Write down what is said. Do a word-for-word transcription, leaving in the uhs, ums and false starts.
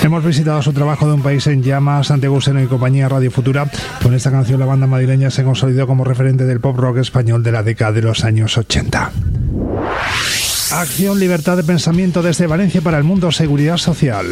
Hemos visitado su trabajo de Un país en llamas, Santiago Useno y compañía Radio Futura. Con esta canción la banda madrileña se consolidó como referente del pop rock español de la década de los años ochenta. Acción Libertad de Pensamiento desde Valencia para el Mundo Seguridad Social.